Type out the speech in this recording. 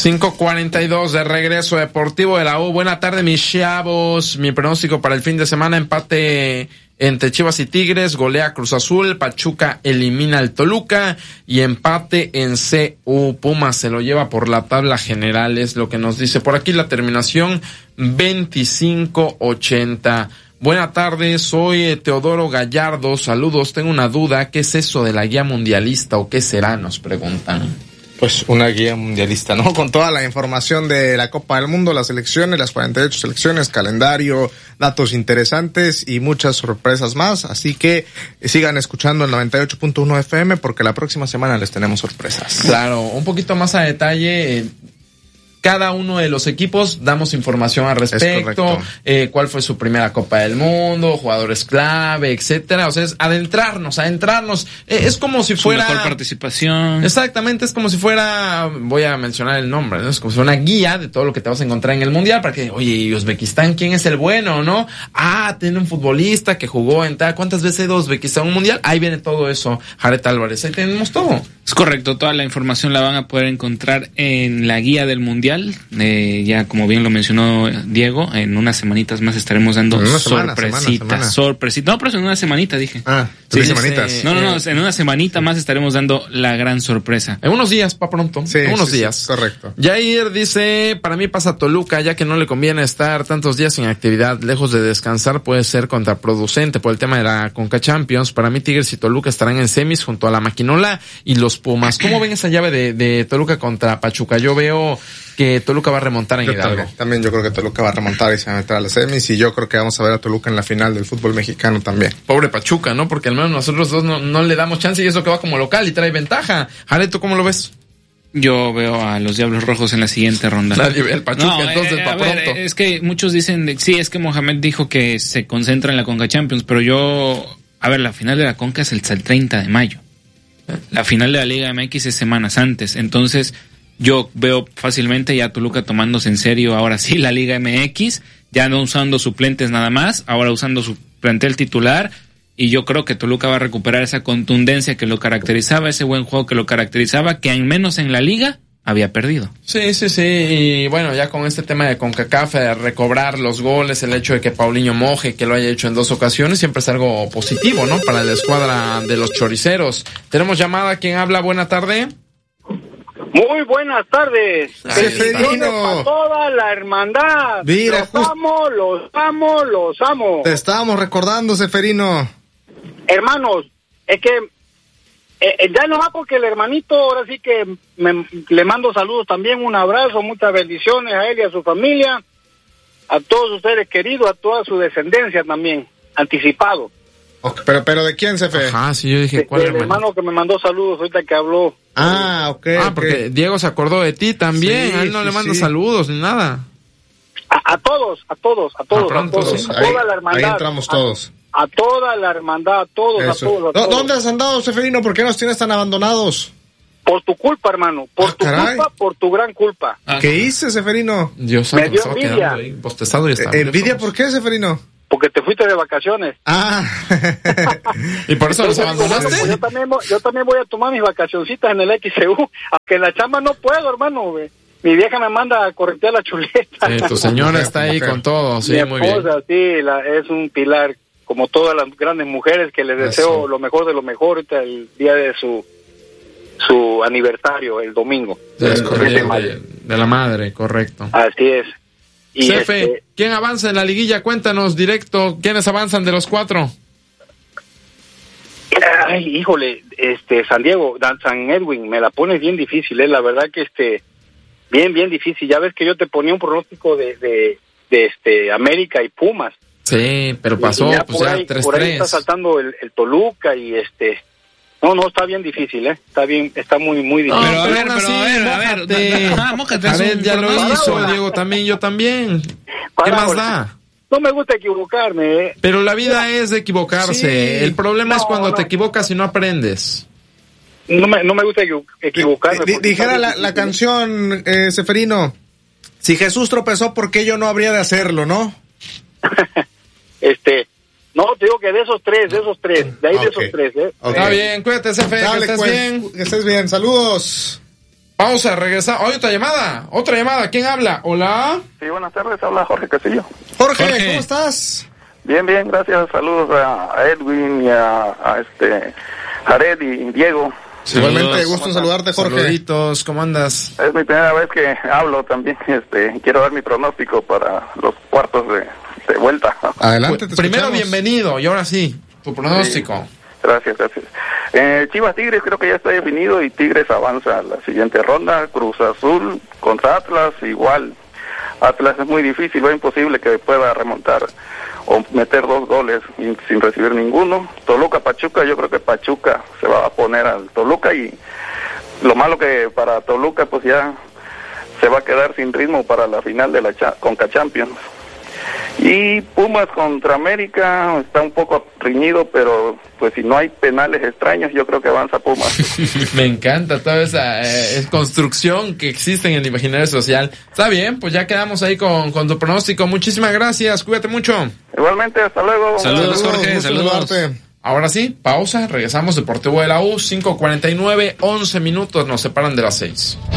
5:42 de regreso deportivo de la U. Buena tarde, mis chavos. Mi pronóstico para el fin de semana: empate entre Chivas y Tigres, golea Cruz Azul, Pachuca elimina al Toluca y empate en CU. Pumas se lo lleva por la tabla general, es lo que nos dice por aquí la terminación 2580. Buena tarde, soy Teodoro Gallardo, saludos. Tengo una duda, ¿qué es eso de la guía mundialista o qué será? Nos preguntan. Pues una guía mundialista, ¿no? Con toda la información de la Copa del Mundo, las selecciones, las 48 selecciones, calendario, datos interesantes y muchas sorpresas más. Así que sigan escuchando el 98.1 FM porque la próxima semana les tenemos sorpresas. Claro, un poquito más a detalle. Cada uno de los equipos damos información al respecto, cuál fue su primera Copa del Mundo, jugadores clave, etcétera. O sea, es adentrarnos. Es como si fuera... Su mejor participación. Exactamente, es como si fuera, voy a mencionar el nombre, ¿no? Es como si fuera una guía de todo lo que te vas a encontrar en el Mundial, para que, oye, ¿y Uzbekistán quién es el bueno, no? Tiene un futbolista que jugó en tal, ¿cuántas veces ha ido Uzbekistán a un Mundial? Ahí viene todo eso, Jared Álvarez, ahí tenemos todo. Es correcto, toda la información la van a poder encontrar en la guía del Mundial. Ya como bien lo mencionó Diego, en unas semanitas más estaremos dando sorpresitas. No, pero en una semanita dije. Semanitas. Sí. No, en una semanita más estaremos dando la gran sorpresa. En unos días, pa' pronto. Sí, en unos días. Sí, correcto. Jair dice, para mí pasa Toluca, ya que no le conviene estar tantos días sin actividad, lejos de descansar puede ser contraproducente por el tema de la Conca Champions. Para mí Tigres y Toluca estarán en semis junto a la Maquinola y los Pumas. ¿Cómo ven esa llave de Toluca contra Pachuca? Yo veo que Toluca va a remontar en Hidalgo. También yo creo que Toluca va a remontar y se va a meter a las semis, y yo creo que vamos a ver a Toluca en la final del fútbol mexicano también. Pobre Pachuca, ¿no? Porque al menos nosotros dos no le damos chance, y eso que va como local y trae ventaja. Jared, ¿tú cómo lo ves? Yo veo a los Diablos Rojos en la siguiente ronda. Nadie ve al Pachuca, entonces para pronto. Es que muchos dicen, sí, es que Mohamed dijo que se concentra en la Conca Champions, pero la final de la Conca es el 30 de mayo. La final de la Liga MX es semanas antes, entonces yo veo fácilmente ya Toluca tomándose en serio ahora sí la Liga MX, ya no usando suplentes nada más, ahora usando su plantel titular, y yo creo que Toluca va a recuperar esa contundencia que lo caracterizaba, ese buen juego que lo caracterizaba, que al menos en la Liga había perdido. Sí, y bueno, ya con este tema de CONCACAF, de recobrar los goles, el hecho de que Paulinho Moje, que lo haya hecho en 2 ocasiones, siempre es algo positivo, ¿no? Para la escuadra de los choriceros. Tenemos llamada, ¿quién habla? Buena tarde. Muy buenas tardes. Seferino. Para toda la hermandad. Mira, los amo. Te estábamos recordando, Seferino. Hermanos, es que ya no va, porque el hermanito, ahora sí que le mando saludos también, un abrazo, muchas bendiciones a él y a su familia, a todos ustedes queridos, a toda su descendencia también, anticipado. Okay, pero ¿de quién, Sefe? Sí, yo dije, ¿cuál el hermano que me mandó saludos ahorita que habló? Okay. Porque Diego se acordó de ti también, a él no le manda saludos ni nada. A todos, toda la hermandad. Ahí entramos todos. A toda la hermandad, a todos. ¿Dónde has andado, Seferino? ¿Por qué nos tienes tan abandonados? Por tu culpa, hermano. Por tu culpa, por tu gran culpa. ¿Qué hice, Seferino? Dios me dio envidia. ¿Envidia por qué, Seferino? Porque te fuiste de vacaciones. ¿Y por eso los abandonaste? Pues yo también voy a tomar mis vacacioncitas en el XCU. Aunque en la chamba no puedo, hermano. Mi vieja me manda a corretear la chuleta. Tu señora está ahí con todo. Sí, mi esposa, es un pilar, como todas las grandes mujeres, que les deseo lo mejor de lo mejor el día de su aniversario, el domingo. Es correcto, de la madre, correcto. Así es. Y Jefe, ¿quién avanza en la liguilla? Cuéntanos directo, ¿quiénes avanzan de los 4? Ay, híjole, San Edwin, me la pones bien difícil, la verdad que bien difícil. Ya ves que yo te ponía un pronóstico de América y Pumas. Sí, pero pasó, ya pues ya 3-3. Por ahí está saltando el Toluca y No, está bien difícil, está muy difícil. No, pero a ver, mójate. A ver, ya lo hizo, Diego, también, yo también. ¿Qué más da? No me gusta equivocarme, Pero la vida es de equivocarse. Sí. El problema es cuando te equivocas y no aprendes. No me gusta equivocarme. Dijera la canción, Seferino, si Jesús tropezó, ¿por qué yo no habría de hacerlo, no? No, te digo que de esos tres, de esos tres. Okay. Está bien, cuídate, Sefe, Dale, que estés bien. Que estés bien, saludos. Pausa, regresa. Otra llamada. ¿Quién habla? Hola. Sí, buenas tardes, habla Jorge Castillo. Jorge, ¿cómo estás? Bien, gracias. Saludos a Edwin y a Jared y Diego. Igualmente, gusto en saludarte, Jorge. Saluditos, ¿cómo andas? Es mi primera vez que hablo también. Quiero dar mi pronóstico para los cuartos de vuelta. Adelante, te Primero, escuchamos. bienvenido. Y ahora sí, tu pronóstico. Sí. Gracias. Chivas Tigres creo que ya está definido y Tigres avanza a la siguiente ronda. Cruz Azul contra Atlas igual. Atlas es muy difícil, es imposible que pueda remontar o meter 2 goles sin recibir ninguno. Toluca Pachuca, yo creo que Pachuca se va a poner al Toluca y lo malo que para Toluca pues ya se va a quedar sin ritmo para la final de la Conca Champions. Y Pumas contra América está un poco riñido, pero pues si no hay penales extraños, yo creo que avanza Pumas. Me encanta toda esa construcción que existe en el imaginario social. Está bien, pues ya quedamos ahí con tu pronóstico. Muchísimas gracias, cuídate mucho. Igualmente, hasta luego. Saludos, Jorge, gusto saludos. saludarte. Ahora sí, pausa, regresamos. Deportivo de la U, 5:49, 11 minutos nos separan de las 6.